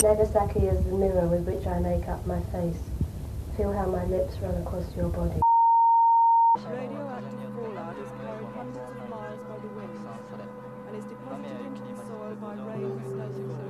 Nagasaki is the mirror with which I make up my face. Feel how my lips run across your body. Radioactive fallout is carried hundreds of miles by the wind and is deposited into the soil by rain, snow,